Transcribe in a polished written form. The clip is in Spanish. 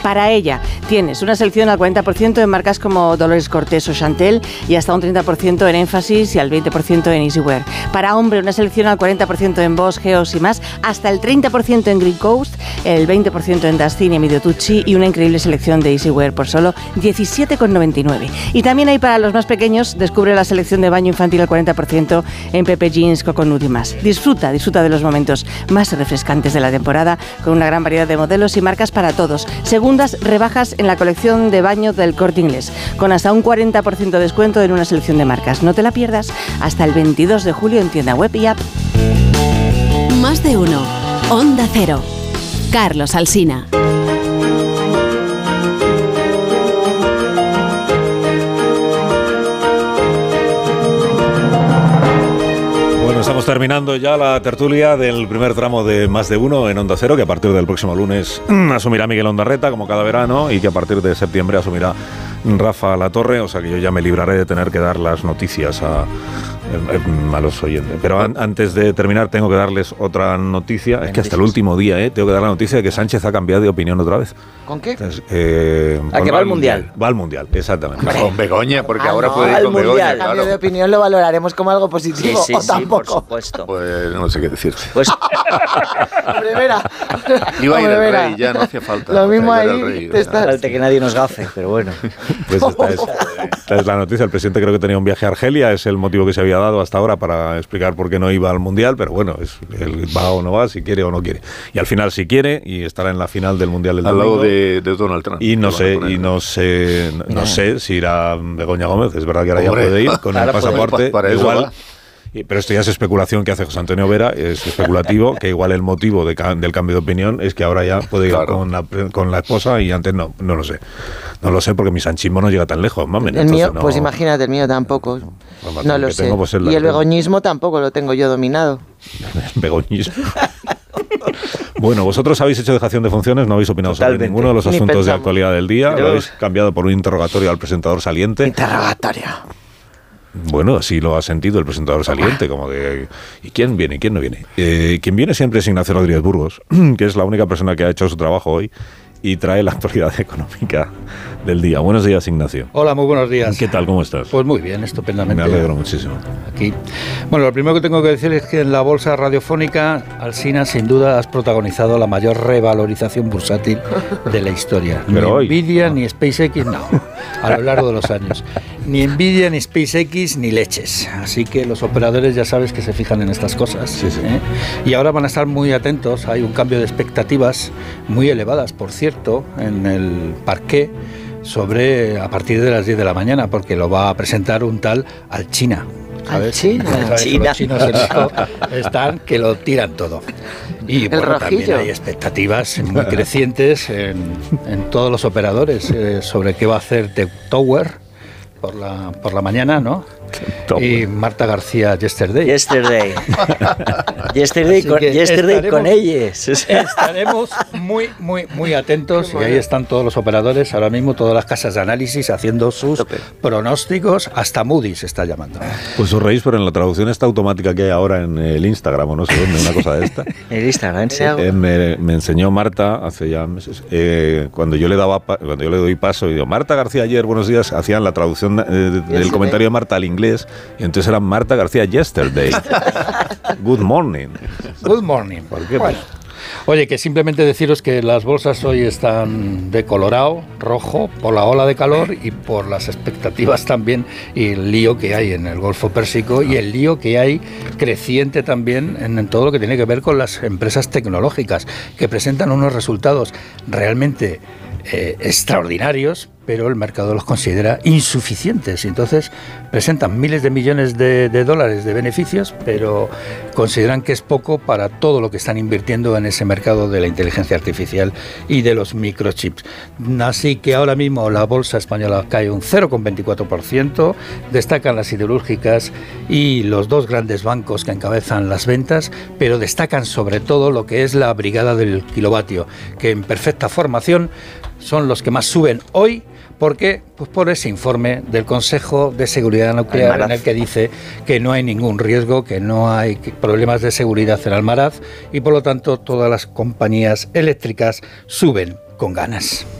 Para ella tienes una selección al 40% en marcas como Dolores Cortés o Chantel y hasta un 30% en Énfasis y al 20% en Easywear. Para hombre, una selección al 40% en Boss, Geos y más, hasta el 30% en Green Coast, el 20% en Dustin y Emilio Tucci y una increíble selección de Easywear por solo 17,99. Y también hay para los más pequeños, descubre la selección de baño infantil al 40% en Pepe Jeans, Coconut y más. Disfruta de los momentos más refrescantes de la temporada con una gran variedad de modelos y marcas para todos. Segundas rebajas en la colección de baño del Corte Inglés, con hasta un 40% de descuento en una selección de marcas. No te la pierdas hasta el 22 de julio en tienda web y app. Más de uno. Onda Cero. Carlos Alsina. Estamos terminando ya la tertulia del primer tramo de Más de Uno en Onda Cero, que a partir del próximo lunes asumirá Miguel Ondarreta, como cada verano, y que a partir de septiembre asumirá Rafa Latorre, o sea que yo ya me libraré de tener que dar las noticias a los oyentes. Pero antes de terminar tengo que darles otra noticia. Es que hasta el último día tengo que dar la noticia de que Sánchez ha cambiado de opinión otra vez. ¿Con qué? Entonces, ¿A que va al Mundial? Va al Mundial, exactamente. Con Begoña, porque ahora puede ir con Begoña. El cambio de opinión lo valoraremos como algo positivo, sí, o tampoco. Por supuesto. Pues no sé qué decirte. Pues Hombre, Vera. Iba a ir el rey, ya no hacía falta. Lo mismo ahí. Falta que nadie nos gafe, pero bueno. Pues esta es la noticia. El presidente creo que tenía un viaje a Argelia, es el motivo que se había dado hasta ahora para explicar por qué no iba al Mundial, pero bueno, él va o no va, si quiere o no quiere. Y al final sí quiere, y estará en la final del Mundial del domingo. Al lado de Donald Trump. Y no sé si irá Begoña Gómez, es verdad que ahora ya puede ir con el pasaporte, para igual. Pero esto ya es especulación que hace José Antonio Vera, es especulativo, que igual el motivo del cambio de opinión es que ahora ya puede ir con la esposa y antes no lo sé. No lo sé porque mi sanchismo no llega tan lejos, mamen. El mío, pues imagínate, el mío tampoco. No lo sé. Y el begoñismo tampoco lo tengo yo dominado. Begoñismo. Bueno, vosotros habéis hecho dejación de funciones, no habéis opinado sobre ninguno de los asuntos de actualidad del día, lo habéis cambiado por un interrogatorio al presentador saliente. Interrogatorio. Bueno, así lo ha sentido el presentador saliente, como de ¿y quién viene y quién no viene? Quien viene siempre es Ignacio Rodríguez Burgos, que es la única persona que ha hecho su trabajo hoy y trae la actualidad económica del día. Buenos días, Ignacio. Hola, muy buenos días. ¿Qué tal? ¿Cómo estás? Pues muy bien, estupendamente. Me alegro muchísimo. Aquí. Bueno, lo primero que tengo que decir es que en la bolsa radiofónica, Alsina, sin duda, has protagonizado la mayor revalorización bursátil de la historia. Pero ni Nvidia, ni SpaceX, no, a lo largo de los años. Ni Nvidia, ni SpaceX, ni leches. Así que los operadores ya sabes que se fijan en estas cosas. Sí. Y ahora van a estar muy atentos. Hay un cambio de expectativas muy elevadas, por cierto, en el parqué sobre a partir de las 10 de la mañana, porque lo va a presentar un tal Alchina. ¿Sabes? Los chinos en esto están que lo tiran todo. Y bueno, también hay expectativas muy crecientes en todos los operadores sobre qué va a hacer The Tower por la mañana, ¿no? Y Marta García Yesterday con ellos. Estaremos muy atentos y ahí están todos los operadores, ahora mismo todas las casas de análisis haciendo sus pronósticos, hasta Moody's se está llamando. Pues os reís, pero en la traducción esta automática que hay ahora en el Instagram o no sé dónde, una cosa de esta. El Instagram, sí. Me enseñó Marta hace ya meses, cuando yo le doy paso y digo, Marta García ayer, buenos días, hacían la traducción del comentario de Marta al inglés. Y entonces era Marta García Yesterday. Good morning. Good morning. ¿Por qué? Bueno. Oye, que simplemente deciros que las bolsas hoy están de colorado, rojo, por la ola de calor y por las expectativas también y el lío que hay en el Golfo Pérsico y el lío que hay creciente también en todo lo que tiene que ver con las empresas tecnológicas, que presentan unos resultados realmente extraordinarios, pero el mercado los considera insuficientes y entonces presentan miles de millones de dólares de beneficios, pero consideran que es poco para todo lo que están invirtiendo en ese mercado de la inteligencia artificial y de los microchips. Así que ahora mismo la bolsa española cae un 0,24%, destacan las siderúrgicas y los dos grandes bancos que encabezan las ventas, pero destacan sobre todo lo que es la brigada del kilovatio, que en perfecta formación son los que más suben hoy. ¿Por qué? Pues por ese informe del Consejo de Seguridad Nuclear en el que dice que no hay ningún riesgo, que no hay problemas de seguridad en Almaraz y por lo tanto todas las compañías eléctricas suben con ganas.